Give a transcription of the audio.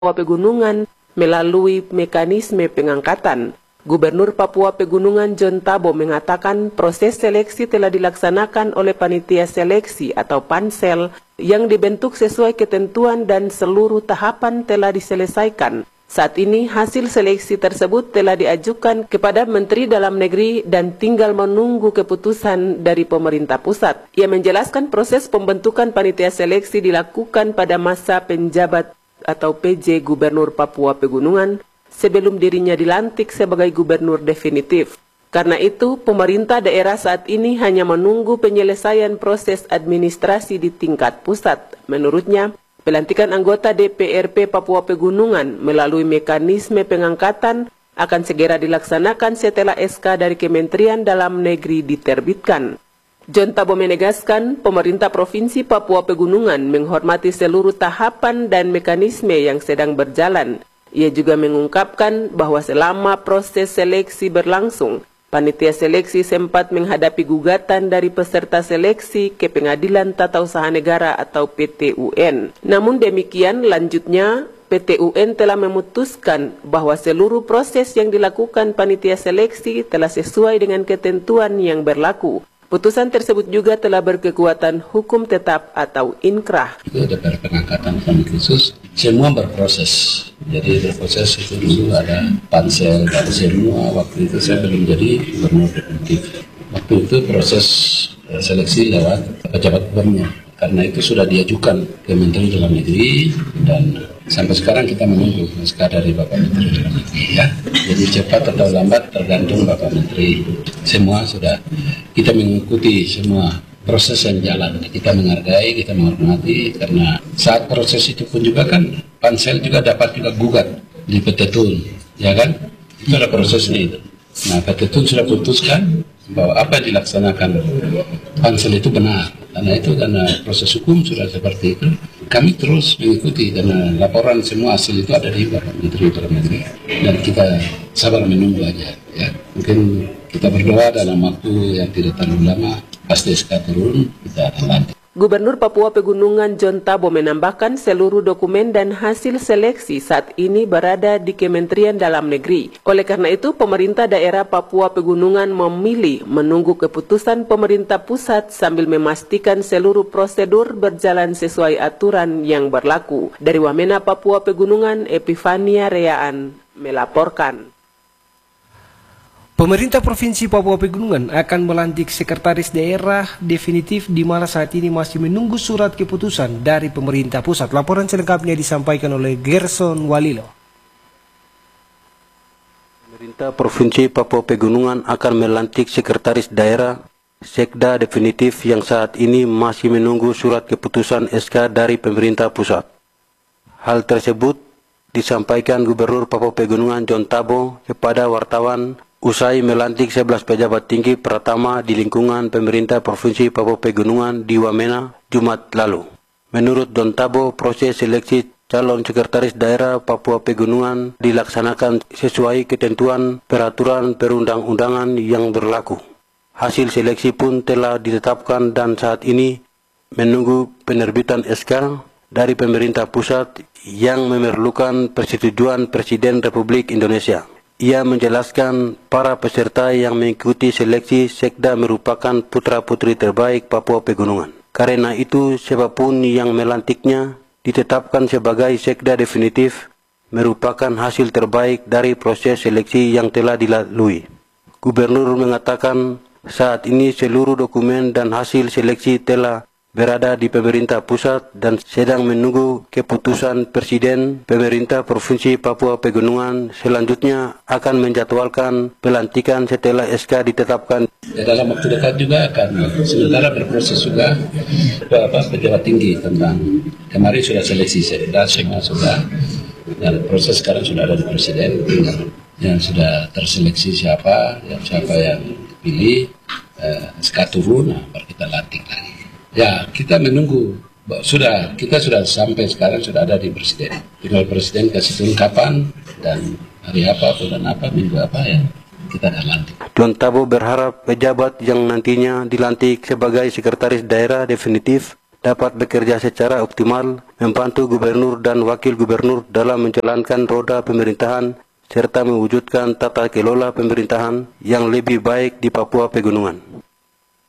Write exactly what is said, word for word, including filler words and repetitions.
Papua Pegunungan melalui mekanisme pengangkatan. Gubernur Papua Pegunungan John Tabo mengatakan proses seleksi telah dilaksanakan oleh panitia seleksi atau pansel yang dibentuk sesuai ketentuan dan seluruh tahapan telah diselesaikan. Saat ini hasil seleksi tersebut telah diajukan kepada Menteri Dalam Negeri dan tinggal menunggu keputusan dari pemerintah pusat. Ia menjelaskan proses pembentukan panitia seleksi dilakukan pada masa penjabat atau P J Gubernur Papua Pegunungan sebelum dirinya dilantik sebagai gubernur definitif. Karena itu, pemerintah daerah saat ini hanya menunggu penyelesaian proses administrasi di tingkat pusat. Menurutnya, pelantikan anggota D P R P Papua Pegunungan melalui mekanisme pengangkatan akan segera dilaksanakan setelah S K dari Kementerian Dalam Negeri diterbitkan. John Tabo menegaskan, pemerintah Provinsi Papua Pegunungan menghormati seluruh tahapan dan mekanisme yang sedang berjalan. Ia juga mengungkapkan bahwa selama proses seleksi berlangsung, panitia seleksi sempat menghadapi gugatan dari peserta seleksi ke Pengadilan Tata Usaha Negara atau P T U N. Namun demikian, lanjutnya P T U N telah memutuskan bahwa seluruh proses yang dilakukan panitia seleksi telah sesuai dengan ketentuan yang berlaku. Putusan tersebut juga telah berkekuatan hukum tetap atau inkrah. Itu ada pengangkatan kami khusus, semua berproses. Jadi berproses itu dulu ada pansel dan semua. Waktu itu saya belum jadi gubernur definitif. Waktu itu proses seleksi lewat pejabat gubernur. Karena itu sudah diajukan ke Menteri Dalam Negeri dan sampai sekarang kita menunggu S K dari Bapak Menteri Dalam Negeri. Ya. Jadi cepat atau lambat tergantung Bapak Menteri. Semua sudah kita mengikuti semua proses yang jalan. Kita menghargai, kita menghormati karena saat proses itu pun juga kan pansel juga dapat juga gugat di P T Tun, ya kan? Itu ada prosesnya itu. Nah, P T Tun sudah putuskan bahwa apa yang dilaksanakan pansel itu benar. Karena itu karena proses hukum sudah seperti itu, kami terus mengikuti karena laporan semua hasil itu ada di Bapak Menteri Dalam Negeri dan kita sabar menunggu aja. Ya, mungkin kita berdoa dalam waktu yang tidak terlalu lama pasti S K turun, kita akan lantik. Gubernur Papua Pegunungan John Tabo menambahkan seluruh dokumen dan hasil seleksi saat ini berada di Kementerian Dalam Negeri. Oleh karena itu, pemerintah daerah Papua Pegunungan memilih menunggu keputusan pemerintah pusat sambil memastikan seluruh prosedur berjalan sesuai aturan yang berlaku. Dari Wamena, Papua Pegunungan, Epifania Reaan melaporkan. Pemerintah Provinsi Papua Pegunungan akan melantik sekretaris daerah definitif di mana saat ini masih menunggu surat keputusan dari pemerintah pusat. Laporan selengkapnya disampaikan oleh Gerson Walilo. Pemerintah Provinsi Papua Pegunungan akan melantik sekretaris daerah Sekda definitif yang saat ini masih menunggu surat keputusan S K dari pemerintah pusat. Hal tersebut disampaikan Gubernur Papua Pegunungan John Tabo kepada wartawan usai melantik sebelas pejabat tinggi pertama di lingkungan pemerintah Provinsi Papua Pegunungan di Wamena, Jumat lalu. Menurut John Tabo, proses seleksi calon sekretaris daerah Papua Pegunungan dilaksanakan sesuai ketentuan peraturan perundang-undangan yang berlaku. Hasil seleksi pun telah ditetapkan dan saat ini menunggu penerbitan S K dari pemerintah pusat yang memerlukan persetujuan Presiden Republik Indonesia. Ia menjelaskan para peserta yang mengikuti seleksi Sekda merupakan putra-putri terbaik Papua Pegunungan. Karena itu, siapapun yang melantiknya ditetapkan sebagai Sekda definitif merupakan hasil terbaik dari proses seleksi yang telah dilalui. Gubernur mengatakan saat ini seluruh dokumen dan hasil seleksi telah berada di pemerintah pusat dan sedang menunggu keputusan Presiden pemerintah Provinsi Papua Pegunungan. Selanjutnya akan menjadwalkan pelantikan setelah S K ditetapkan. Ya, dalam waktu dekat juga akan sementara berproses juga apa, pejabat tinggi tentang kemarin sudah seleksi sekda semua sudah dan proses sekarang sudah ada di Presiden yang sudah terseleksi siapa yang siapa yang dipilih eh, S K turun, nah, baru kita lantik lagi. Ya, kita menunggu. Sudah, kita sudah sampai sekarang sudah ada di Presiden. Tinggal Presiden kasih turun kapan dan hari apa, bulan apa, minggu apa ya, kita akan lantik. John Tabo berharap pejabat yang nantinya dilantik sebagai sekretaris daerah definitif dapat bekerja secara optimal, membantu gubernur dan wakil gubernur dalam menjalankan roda pemerintahan, serta mewujudkan tata kelola pemerintahan yang lebih baik di Papua Pegunungan.